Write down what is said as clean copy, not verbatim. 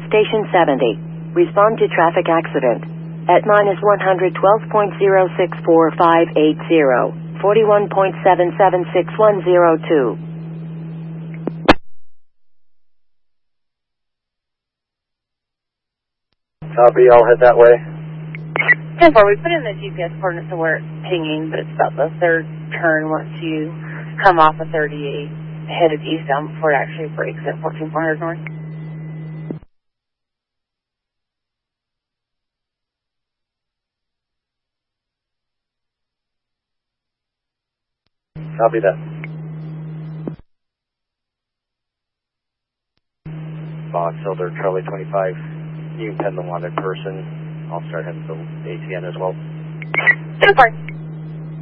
Station 70. Respond to traffic accident. At -112.06458, 41.776102. Copy, I'll head that way. 10-4, we put in the GPS coordinates to where it's pinging, but it's about the third turn once you come off of 38, headed eastbound before it actually breaks at 14400 north. Copy that. Box Elder, Charlie 25. You can pen the wanted person. I'll start heading to ATN as well. 10-4.